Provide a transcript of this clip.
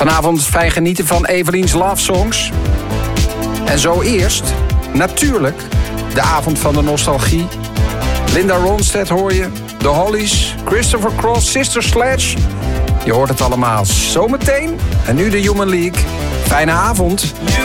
Vanavond fijn genieten van Evelien's Love Songs. En zo eerst, natuurlijk, de avond van de nostalgie. Linda Ronstadt hoor je, The Hollies, Christopher Cross, Sister Sledge. Je hoort het allemaal zometeen. En nu de Human League. Fijne avond.